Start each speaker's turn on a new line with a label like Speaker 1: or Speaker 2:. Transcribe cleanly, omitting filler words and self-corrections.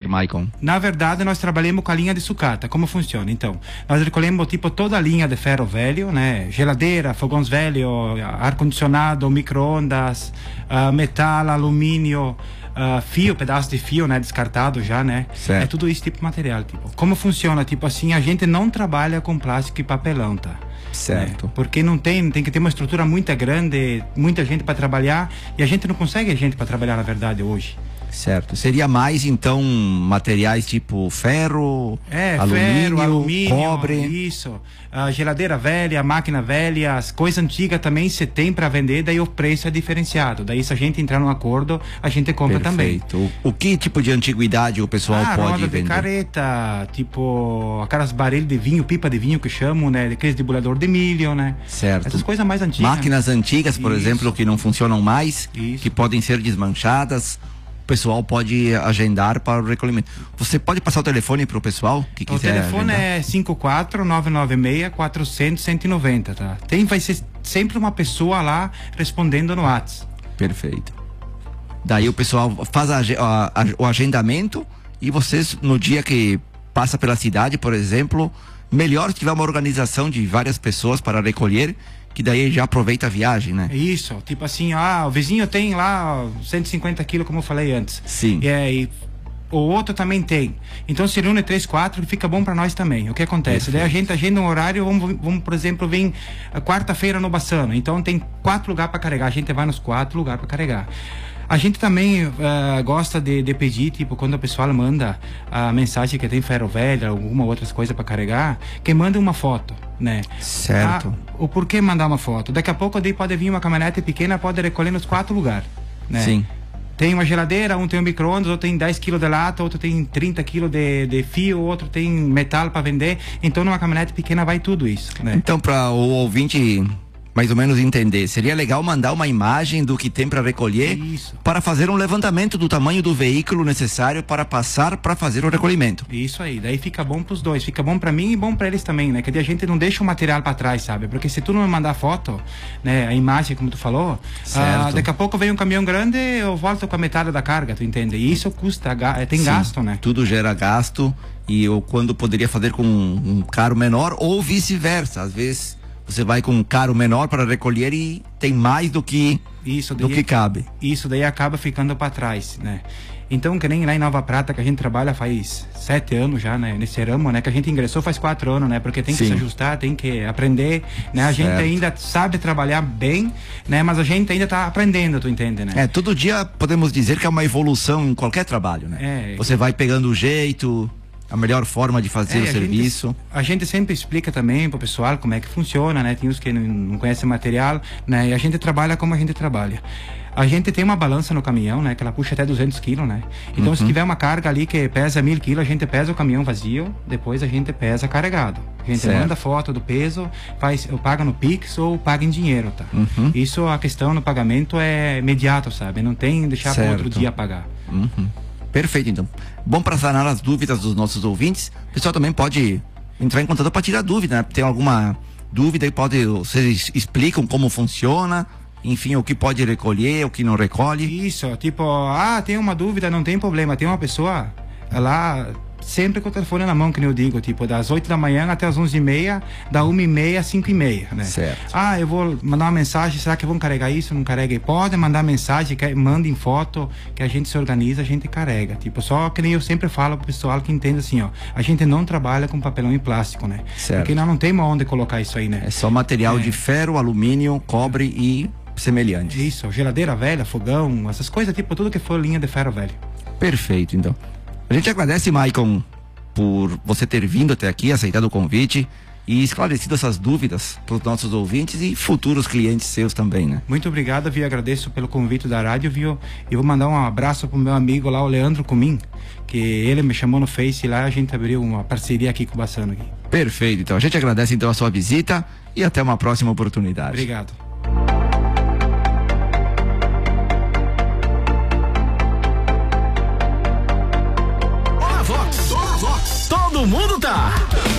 Speaker 1: Maicon?
Speaker 2: Na verdade, nós trabalhamos com a linha de sucata. Como funciona? Então, nós recolhemos tipo toda a linha de ferro velho, né? Geladeira, fogões velhos, ar-condicionado, micro-ondas, metal, alumínio, fio, pedaço de fio, né? Descartado já, né?
Speaker 1: Certo.
Speaker 2: É tudo esse tipo de material, tipo. Como funciona? Tipo assim, a gente não trabalha com plástico e papelão, tá?
Speaker 1: Certo.
Speaker 2: Porque tem que ter uma estrutura muito grande, muita gente para trabalhar, e a gente não consegue gente para trabalhar, na verdade, hoje.
Speaker 1: Certo. Seria mais, então, materiais tipo ferro, alumínio, cobre.
Speaker 2: Isso. A geladeira velha, a máquina velha, as coisas antigas também você tem para vender, daí o preço é diferenciado. Daí se a gente entrar num acordo, a gente compra também.
Speaker 1: O que tipo de antiguidade o pessoal pode
Speaker 2: roda
Speaker 1: vender?
Speaker 2: De careta, tipo aquelas barrilhas de vinho, pipa de vinho que chamam, né? Aqueles debulador de milho, né?
Speaker 1: Certo.
Speaker 2: Essas coisas mais antigas.
Speaker 1: Máquinas antigas, por exemplo, que não funcionam mais, que podem ser desmanchadas. O pessoal pode agendar para o recolhimento. Você pode passar o telefone para o pessoal que quiser agendar?
Speaker 2: O telefone é 54-996-400-190, tá? Vai ser sempre uma pessoa lá respondendo no WhatsApp.
Speaker 1: Perfeito. Daí o pessoal faz o agendamento e vocês, no dia que passa pela cidade, por exemplo, melhor se tiver uma organização de várias pessoas para recolher, que daí já aproveita a viagem, né?
Speaker 2: Isso, tipo assim, o vizinho tem lá 150 quilos, como eu falei antes.
Speaker 1: Sim.
Speaker 2: E o outro também tem. Então se reúne 3, 4, fica bom para nós também. O que acontece? Perfeito. Daí a gente agenda um horário, vamos por exemplo, vem quarta-feira no Bassano. Então tem 4 lugares para carregar. A gente vai nos 4 lugares para carregar. A gente também gosta de pedir, tipo, quando a pessoa manda a mensagem que tem ferro velho, alguma outras coisas para carregar, que manda uma foto, né?
Speaker 1: Certo.
Speaker 2: O porquê mandar uma foto? Daqui a pouco pode vir uma caminhonete pequena, pode recolher nos 4 lugares, né?
Speaker 1: Sim.
Speaker 2: Tem uma geladeira, um tem um micro-ondas, outro tem 10 quilos de lata, outro tem 30 quilos de fio, outro tem metal para vender. Então numa caminhonete pequena vai tudo isso, né?
Speaker 1: Então, para o ouvinte mais ou menos entender, seria legal mandar uma imagem do que tem para recolher, para fazer um levantamento do tamanho do veículo necessário para passar para fazer o recolhimento.
Speaker 2: Isso aí, daí fica bom pros dois, fica bom para mim e bom para eles também, né? Que daí a gente não deixa o material para trás, sabe? Porque se tu não me mandar foto, né, a imagem como tu falou, daqui a pouco vem um caminhão grande, eu volto com a metade da carga, tu entende? E isso custa, tem gasto, né?
Speaker 1: Tudo gera gasto, e eu quando poderia fazer com um carro menor ou vice-versa, às vezes você vai com um carro menor para recolher e tem mais do que cabe.
Speaker 2: Isso daí acaba ficando para trás, né? Então, que nem lá em Nova Prata, que a gente trabalha faz 7 anos já, né? Nesse ramo, né? Que a gente ingressou faz 4 anos, né? Porque tem que se ajustar, tem que aprender, né? A gente ainda sabe trabalhar bem, né? Mas a gente ainda tá aprendendo, tu entende, né?
Speaker 1: Todo dia podemos dizer que é uma evolução em qualquer trabalho, né? Você vai pegando o jeito, a melhor forma de fazer o serviço.
Speaker 2: A gente sempre explica também pro pessoal como é que funciona, né? Tem uns que não conhecem material, né? E a gente trabalha como a gente trabalha. A gente tem uma balança no caminhão, né? Que ela puxa até 200 quilos, né? Então, se tiver uma carga ali que pesa 1000 quilos, a gente pesa o caminhão vazio, depois a gente pesa carregado. A gente manda foto do peso, paga no Pix ou paga em dinheiro, tá? Isso, a questão no pagamento é imediato, sabe? Não tem deixar para outro dia pagar.
Speaker 1: Perfeito, então. Bom, para sanar as dúvidas dos nossos ouvintes, o pessoal também pode entrar em contato para tirar dúvida, né? Tem alguma dúvida e vocês explicam como funciona, enfim, o que pode recolher, o que não recolhe.
Speaker 2: Isso, tipo, tem uma dúvida, não tem problema, tem uma pessoa lá sempre com o telefone na mão, que nem eu digo, tipo, das 8 da manhã até as 11h30, da 1h30 às 5h30, né?
Speaker 1: Certo.
Speaker 2: Eu vou mandar uma mensagem, será que vão carregar isso? Não carrega? Pode mandar mensagem, mandem foto, que a gente se organiza, a gente carrega. Tipo, só que nem eu sempre falo pro pessoal que entende assim, a gente não trabalha com papelão e plástico, né?
Speaker 1: Certo.
Speaker 2: Porque nós não temos onde colocar isso aí, né?
Speaker 1: É só material de ferro, alumínio, cobre e semelhantes.
Speaker 2: Isso, geladeira velha, fogão, essas coisas, tipo, tudo que for linha de ferro velho.
Speaker 1: Perfeito, então. A gente agradece, Maicon, por você ter vindo até aqui, aceitado o convite e esclarecido essas dúvidas para os nossos ouvintes e futuros clientes seus também, né?
Speaker 2: Muito obrigado, viu? Agradeço pelo convite da rádio, viu? E vou mandar um abraço pro meu amigo lá, o Leandro Comim, que ele me chamou no Face lá, a gente abriu uma parceria aqui com o Bassano aqui.
Speaker 1: Perfeito, então a gente agradece então a sua visita e até uma próxima oportunidade.
Speaker 2: Obrigado.
Speaker 3: Todo mundo tá